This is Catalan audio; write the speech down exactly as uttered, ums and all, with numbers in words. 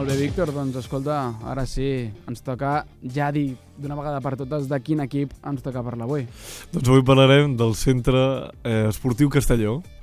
Molt bé, Víctor, doncs escolta, ara sí, ens toca ja dir d'una vegada per totes de quin equip ens toca parlar avui. Doncs avui parlarem del Centre eh, Esportiu Castelló.